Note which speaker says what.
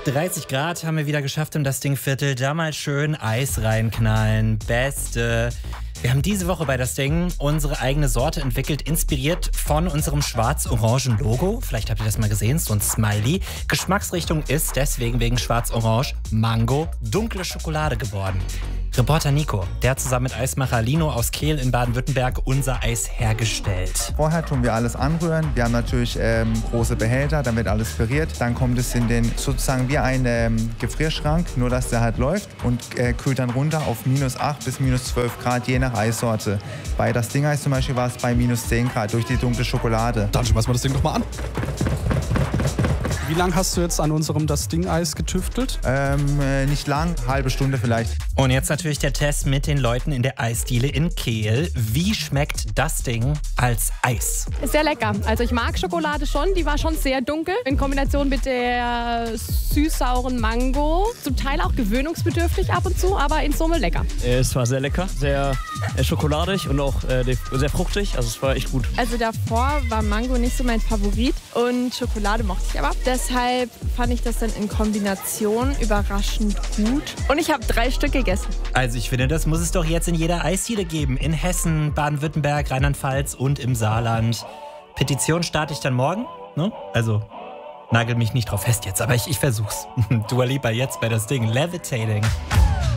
Speaker 1: 30 Grad haben wir wieder geschafft im Das Ding-Viertel. Da mal schön Eis reinknallen. Beste. Wir haben diese Woche bei Das Ding unsere eigene Sorte entwickelt, inspiriert von unserem schwarz-orangen Logo. Vielleicht habt ihr das mal gesehen, so ein Smiley. Geschmacksrichtung ist deswegen wegen schwarz-orange Mango dunkle Schokolade geworden. Reporter Nico, der hat zusammen mit Eismacher Lino aus Kehl in Baden-Württemberg unser Eis hergestellt.
Speaker 2: Vorher tun wir alles anrühren. Wir haben natürlich große Behälter, dann wird alles püriert. Dann kommt es in den sozusagen wie ein Gefrierschrank, nur dass der halt läuft und kühlt dann runter auf -8 bis -12 Grad, je nach Eissorte. Bei Das Ding-Eis zum Beispiel war es bei -10 Grad durch die dunkle Schokolade.
Speaker 3: Dann schmeißen wir das Ding doch mal an. Wie lange hast du jetzt an unserem Das Ding-Eis getüftelt?
Speaker 2: Nicht lang, halbe Stunde vielleicht.
Speaker 1: Und jetzt natürlich der Test mit den Leuten in der Eisdiele in Kehl. Wie schmeckt das Ding als Eis?
Speaker 4: Ist sehr lecker. Also ich mag Schokolade schon, die war schon sehr dunkel. In Kombination mit der süß-sauren Mango. Zum Teil auch gewöhnungsbedürftig ab und zu, aber in Summe lecker.
Speaker 5: Es war sehr lecker, sehr schokoladig und auch sehr fruchtig. Also es war echt gut.
Speaker 6: Also davor war Mango nicht so mein Favorit und Schokolade mochte ich aber. Deshalb fand ich das dann in Kombination überraschend gut. Und ich habe 3 Stück gegessen.
Speaker 1: Also ich finde, das muss es doch jetzt in jeder Eisdiele geben. In Hessen, Baden-Württemberg, Rheinland-Pfalz und im Saarland. Petition starte ich dann morgen, ne? Also nagel mich nicht drauf fest jetzt, aber ich versuch's. Dua Lipa jetzt bei Das Ding. Levitating.